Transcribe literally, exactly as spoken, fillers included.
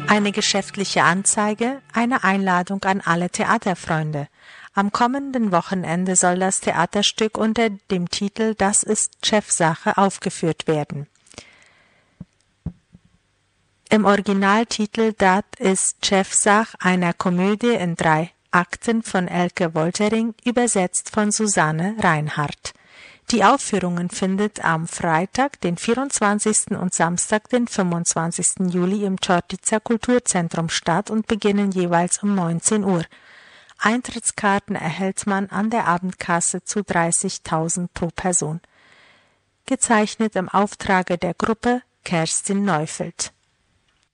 Eine geschäftliche Anzeige, eine Einladung an alle Theaterfreunde. Am kommenden Wochenende soll das Theaterstück unter dem Titel »Das ist Chefsache« aufgeführt werden. Im Originaltitel »Dat is Chefsach«, einer Komödie in drei Akten von Elke Woltering, übersetzt von Susanne Reinhardt. Die Aufführungen findet am Freitag, den vierundzwanzigsten und Samstag, den fünfundzwanzigsten Juli im Chortica Kulturzentrum statt und beginnen jeweils um neunzehn Uhr. Eintrittskarten erhält man an der Abendkasse zu dreißigtausend pro Person. Gezeichnet im Auftrage der Gruppe Kerstin Neufeld.